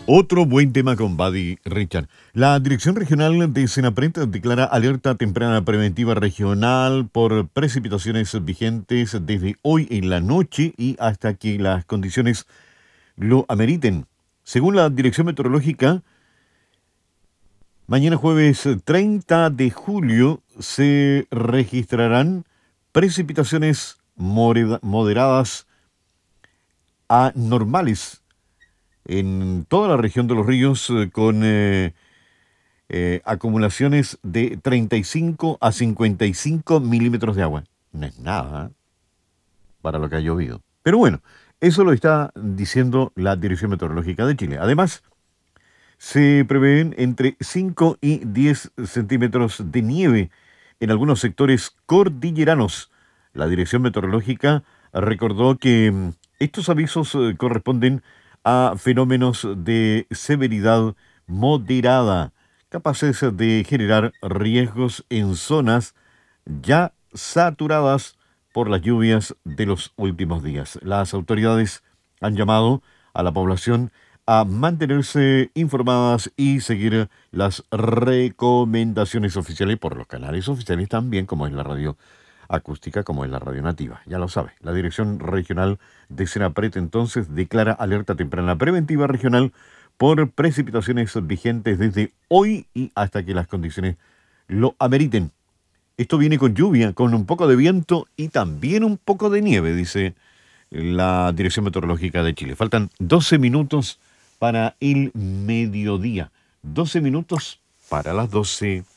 Otro buen tema con Buddy Richard. La Dirección Regional de Senapred declara alerta temprana preventiva regional por precipitaciones vigentes desde hoy en la noche y hasta que las condiciones lo ameriten. Según la Dirección Meteorológica, mañana jueves 30 de julio se registrarán precipitaciones moderadas a normales en toda la región de los ríos con acumulaciones de 35 a 55 milímetros de agua. No es nada para lo que ha llovido. Pero bueno, eso lo está diciendo la Dirección Meteorológica de Chile. Además, se prevén entre 5 y 10 centímetros de nieve en algunos sectores cordilleranos. La Dirección Meteorológica recordó que estos avisos corresponden a fenómenos de severidad moderada, capaces de generar riesgos en zonas ya saturadas por las lluvias de los últimos días. Las autoridades han llamado a la población a mantenerse informadas y seguir las recomendaciones oficiales por los canales oficiales también, como es la radio acústica, como es la radio nativa. Ya lo sabe, la Dirección Regional de Senapred entonces declara alerta temprana preventiva regional por precipitaciones vigentes desde hoy y hasta que las condiciones lo ameriten. Esto viene con lluvia, con un poco de viento y también un poco de nieve, dice la Dirección Meteorológica de Chile. Faltan 12 minutos para el mediodía. 12 minutos para las 12.